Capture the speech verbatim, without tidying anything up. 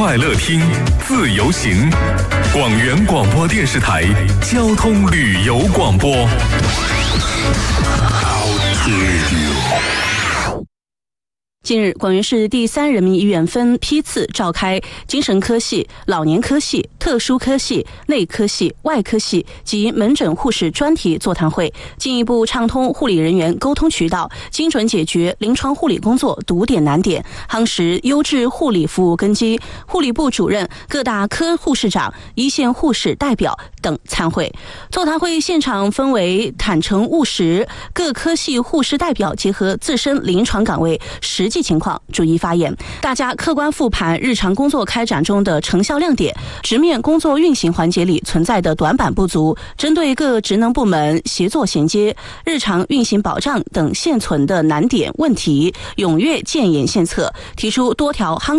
快乐听，自由行。广元广播电视台交通旅游广播。 近日，广元市第三人民医院分批次召开精神科系、老年科系、特殊科系、内科系、外科系及门诊护士专题座谈会，进一步畅通护理人员沟通渠道，精准解决临床护理工作堵点难点，夯实优质护理服务根基。护理部主任、各大科护士长、一线护士代表等参会。座谈会现场分为坦诚务实，各科系护士代表结合自身临床岗位实际情况逐一发言，大家客观复盘日常工作开展中的成效亮点，直面工作运行环节里存在的短板不足，针对各职能部门协作衔接、日常运行保障等现存的难点问题，踊跃建言献策，提出多条夯